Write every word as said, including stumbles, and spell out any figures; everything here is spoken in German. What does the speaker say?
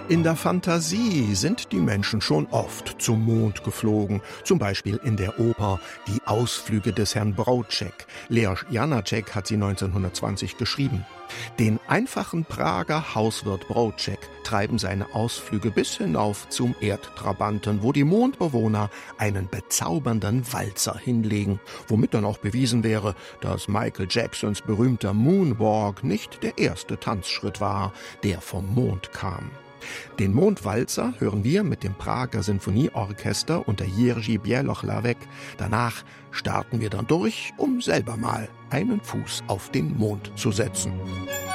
In der Fantasie sind die Menschen schon oft zum Mond geflogen, zum Beispiel in der Oper Die Ausflüge des Herrn Broatschek. Leoš Janáček hat sie neunzehnhundertzwanzig geschrieben. Den einfachen Prager Hauswirt Broatschek treiben seine Ausflüge bis hinauf zum Erdtrabanten, wo die Mondbewohner einen bezaubernden Walzer hinlegen, womit dann auch bewiesen wäre, dass Michael Jacksons berühmter Moonwalk nicht der erste Tanzschritt war, der vom Mond kam. Den Mondwalzer hören wir mit dem Prager Sinfonieorchester unter Jiří Bělohlávek. Danach starten wir dann durch, um selber mal einen Fuß auf den Mond zu setzen.